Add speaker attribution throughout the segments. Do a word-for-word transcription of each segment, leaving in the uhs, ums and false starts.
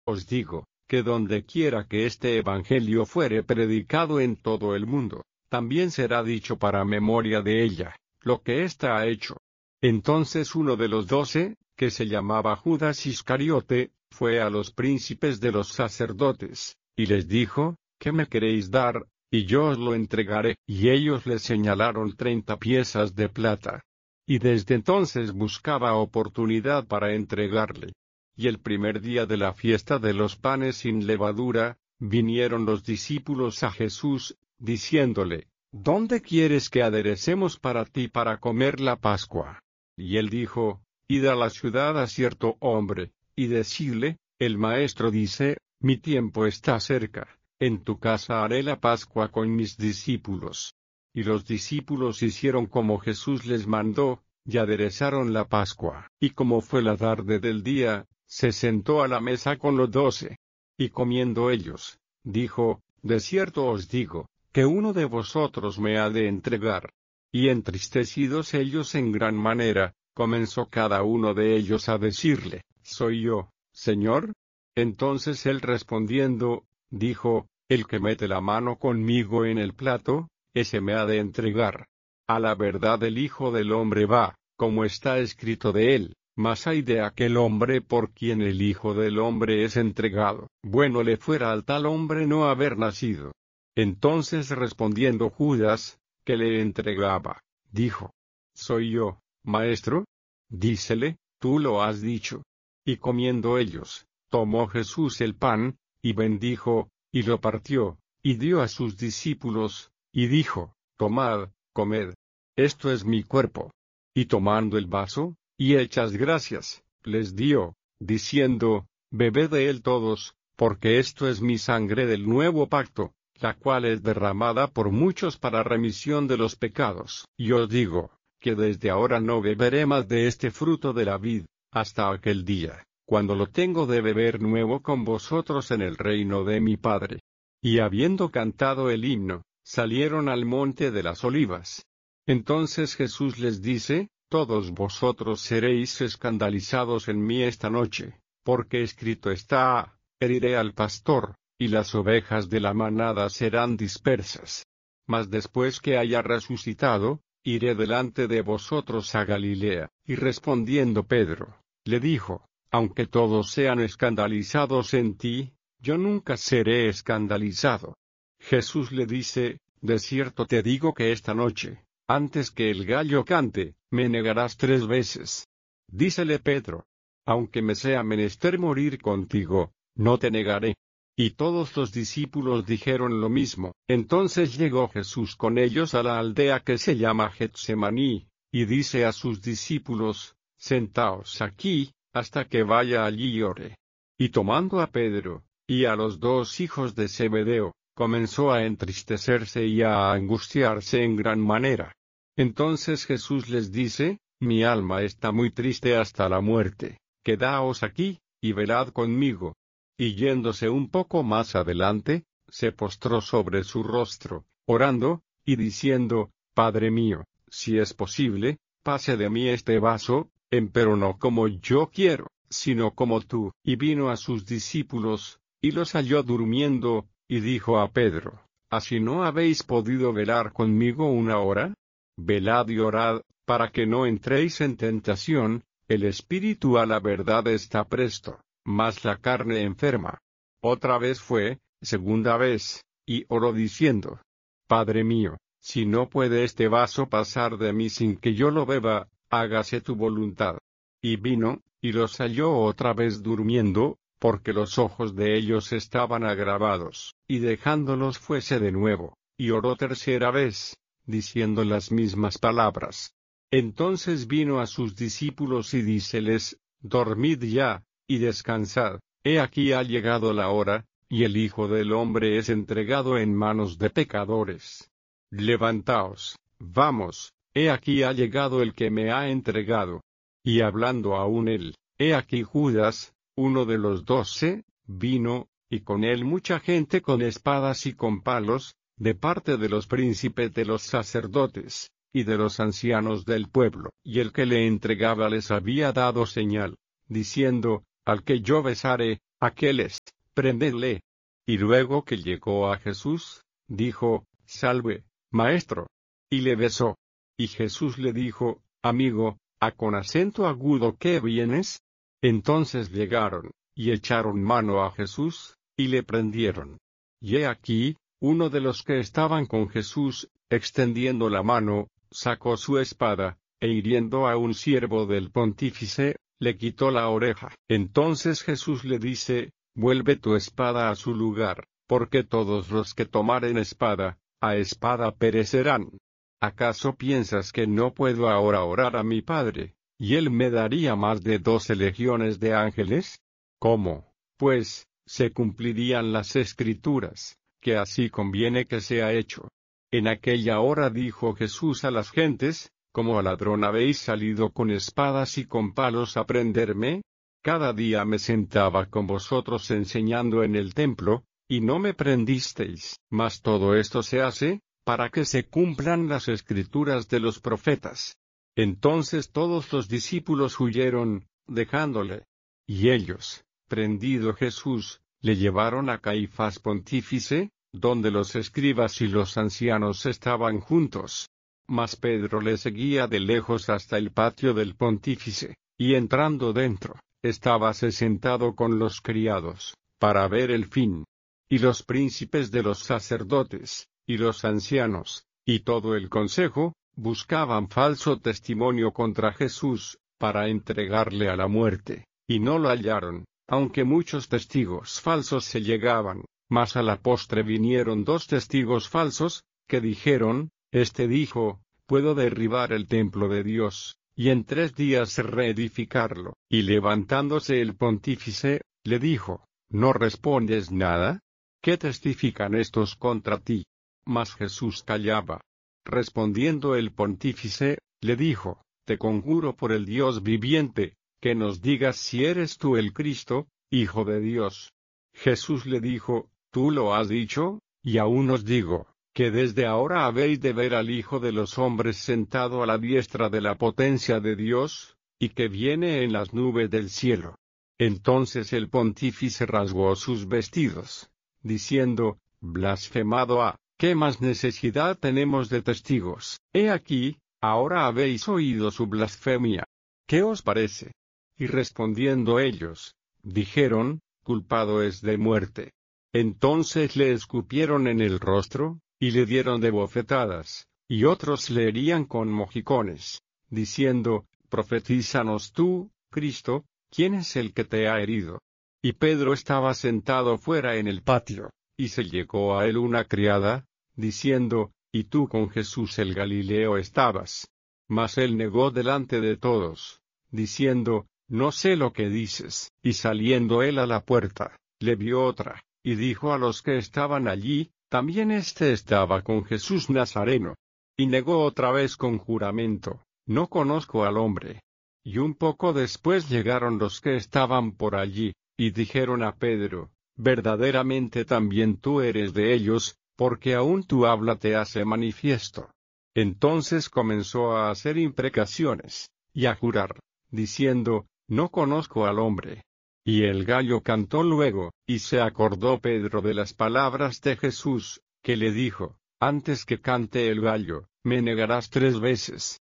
Speaker 1: os digo, que donde quiera que este evangelio fuere predicado en todo el mundo, también será dicho para memoria de ella, lo que ésta ha hecho. Entonces uno de los doce, que se llamaba Judas Iscariote, fue a los príncipes de los sacerdotes, y les dijo, ¿qué me queréis dar? Y yo os lo entregaré. Y ellos le señalaron treinta piezas de plata. Y desde entonces buscaba oportunidad para entregarle. Y el primer día de la fiesta de los panes sin levadura, vinieron los discípulos a Jesús, diciéndole, ¿dónde quieres que aderecemos para ti para comer la Pascua? Y él dijo, id a la ciudad a cierto hombre, y decidle, el maestro dice, mi tiempo está cerca, en tu casa haré la Pascua con mis discípulos. Y los discípulos hicieron como Jesús les mandó, y aderezaron la Pascua. Y como fue la tarde del día, se sentó a la mesa con los doce. Y comiendo ellos, dijo, de cierto os digo, que uno de vosotros me ha de entregar. Y entristecidos ellos en gran manera, comenzó cada uno de ellos a decirle, ¿soy yo, Señor? Entonces él respondiendo, dijo, el que mete la mano conmigo en el plato, ese me ha de entregar. A la verdad el Hijo del Hombre va, como está escrito de él, mas hay de aquel hombre por quien el Hijo del Hombre es entregado. Bueno le fuera al tal hombre no haber nacido. Entonces respondiendo Judas, que le entregaba, dijo, ¿soy yo, maestro? Dícele, tú lo has dicho. Y comiendo ellos, tomó Jesús el pan, y bendijo, y lo partió, y dio a sus discípulos, y dijo, tomad, comed, esto es mi cuerpo. Y tomando el vaso, y hechas gracias, les dio, diciendo, bebed de él todos, porque esto es mi sangre del nuevo pacto, la cual es derramada por muchos para remisión de los pecados. Y os digo, que desde ahora no beberé más de este fruto de la vid, hasta aquel día, cuando lo tengo de beber nuevo con vosotros en el reino de mi Padre. Y habiendo cantado el himno, salieron al monte de las olivas. Entonces Jesús les dice, todos vosotros seréis escandalizados en mí esta noche, porque escrito está, heriré al pastor, y las ovejas de la manada serán dispersas. Mas después que haya resucitado, iré delante de vosotros a Galilea. Y respondiendo Pedro, le dijo, aunque todos sean escandalizados en ti, yo nunca seré escandalizado. Jesús le dice, de cierto te digo que esta noche, antes que el gallo cante, me negarás tres veces. Dícele Pedro, aunque me sea menester morir contigo, no te negaré. Y todos los discípulos dijeron lo mismo. Entonces llegó Jesús con ellos a la aldea que se llama Getsemaní, y dice a sus discípulos, sentaos aquí, hasta que vaya allí y ore. Y tomando a Pedro, y a los dos hijos de Zebedeo, comenzó a entristecerse y a angustiarse en gran manera. Entonces Jesús les dice, mi alma está muy triste hasta la muerte, quedaos aquí, y velad conmigo. Y yéndose un poco más adelante, se postró sobre su rostro, orando, y diciendo, Padre mío, si es posible, pase de mí este vaso, empero no como yo quiero, sino como tú. Y vino a sus discípulos, y los halló durmiendo, y dijo a Pedro, ¿así no habéis podido velar conmigo una hora? Velad y orad, para que no entréis en tentación, el espíritu a la verdad está presto, mas la carne enferma. Otra vez fue, segunda vez, y oró diciendo, Padre mío, si no puede este vaso pasar de mí sin que yo lo beba, hágase tu voluntad. Y vino, y los halló otra vez durmiendo, porque los ojos de ellos estaban agravados, y dejándolos fuese de nuevo, y oró tercera vez, diciendo las mismas palabras. Entonces vino a sus discípulos y díceles, dormid ya, y descansad, he aquí ha llegado la hora, y el Hijo del Hombre es entregado en manos de pecadores. Levantaos, vamos, he aquí ha llegado el que me ha entregado. Y hablando aún él, he aquí Judas, uno de los doce, vino, y con él mucha gente con espadas y con palos, de parte de los príncipes de los sacerdotes, y de los ancianos del pueblo. Y el que le entregaba les había dado señal, diciendo, al que yo besare, Aquéles, prendedle. Y luego que llegó a Jesús, dijo, Salve, Maestro. Y le besó. Y Jesús le dijo, Amigo, ¿a con acento agudo qué vienes? Entonces llegaron, y echaron mano a Jesús, y le prendieron. Y he aquí, uno de los que estaban con Jesús, extendiendo la mano, sacó su espada, e hiriendo a un siervo del pontífice, le quitó la oreja. Entonces Jesús le dice, Vuelve tu espada a su lugar, porque todos los que tomaren espada, a espada perecerán. ¿Acaso piensas que no puedo ahora orar a mi Padre, y él me daría más de doce legiones de ángeles? ¿Cómo, pues, se cumplirían las Escrituras, que así conviene que sea hecho? En aquella hora dijo Jesús a las gentes, ¿Como ladrón habéis salido con espadas y con palos a prenderme? Cada día me sentaba con vosotros enseñando en el templo, y no me prendisteis. Mas todo esto se hace, para que se cumplan las Escrituras de los profetas. Entonces todos los discípulos huyeron, dejándole. Y ellos, prendido Jesús, le llevaron a Caifás pontífice, donde los escribas y los ancianos estaban juntos. Mas Pedro le seguía de lejos hasta el patio del pontífice, y entrando dentro, estábase sentado con los criados, para ver el fin. Y los príncipes de los sacerdotes, y los ancianos, y todo el consejo, buscaban falso testimonio contra Jesús, para entregarle a la muerte, y no lo hallaron, aunque muchos testigos falsos se llegaban, mas a la postre vinieron dos testigos falsos, que dijeron, Este dijo, puedo derribar el templo de Dios, y en tres días reedificarlo. Y levantándose el pontífice, le dijo, ¿no respondes nada? ¿Qué testifican estos contra ti? Mas Jesús callaba. Respondiendo el pontífice, le dijo, Te conjuro por el Dios viviente, que nos digas si eres tú el Cristo, Hijo de Dios. Jesús le dijo, Tú lo has dicho, y aún os digo, que desde ahora habéis de ver al Hijo de los hombres sentado a la diestra de la potencia de Dios, y que viene en las nubes del cielo. Entonces el pontífice rasgó sus vestidos, diciendo, Blasfemado ha, ¿qué más necesidad tenemos de testigos? He aquí, ahora habéis oído su blasfemia. ¿Qué os parece? Y respondiendo ellos, dijeron, Culpado es de muerte. Entonces le escupieron en el rostro, y le dieron de bofetadas, y otros le herían con mojicones, diciendo, Profetízanos tú, Cristo, ¿quién es el que te ha herido? Y Pedro estaba sentado fuera en el patio, y se llegó a él una criada, diciendo, ¿Y tú con Jesús el Galileo estabas? Mas él negó delante de todos, diciendo, No sé lo que dices. Y saliendo él a la puerta, le vio otra, y dijo a los que estaban allí, También éste estaba con Jesús Nazareno. Y negó otra vez con juramento, No conozco al hombre. Y un poco después llegaron los que estaban por allí, y dijeron a Pedro, Verdaderamente también tú eres de ellos, porque aún tu habla te hace manifiesto. Entonces comenzó a hacer imprecaciones, y a jurar, diciendo, No conozco al hombre. Y el gallo cantó luego, y se acordó Pedro de las palabras de Jesús, que le dijo, Antes que cante el gallo, me negarás tres veces.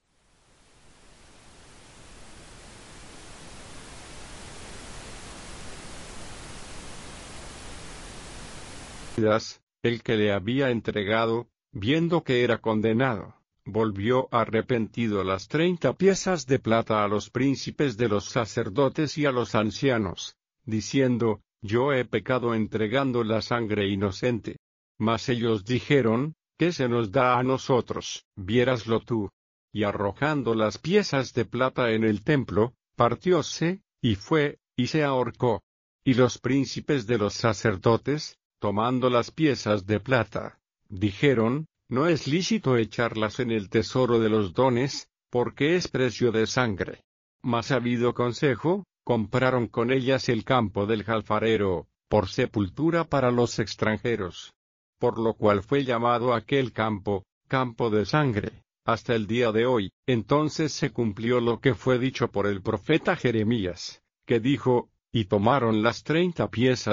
Speaker 1: El que le había entregado, viendo que era condenado, volvió arrepentido las treinta piezas de plata a los príncipes de los sacerdotes y a los ancianos, diciendo, Yo he pecado entregando la sangre inocente. Mas ellos dijeron, ¿qué se nos da a nosotros? Viéraslo tú. Y arrojando las piezas de plata en el templo, partióse, y fue, y se ahorcó. Y los príncipes de los sacerdotes, tomando las piezas de plata, dijeron, No es lícito echarlas en el tesoro de los dones, porque es precio de sangre. Mas habido consejo, compraron con ellas el campo del alfarero, por sepultura para los extranjeros. Por lo cual fue llamado aquel campo, campo de sangre, hasta el día de hoy. Entonces se cumplió lo que fue dicho por el profeta Jeremías, que dijo, Y tomaron las treinta piezas